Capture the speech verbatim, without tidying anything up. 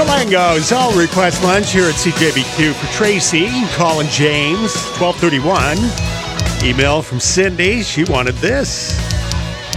Langos. I'll request lunch here at C J B Q for Tracy, Colin James, twelve thirty-one. Email from Cindy. She wanted this.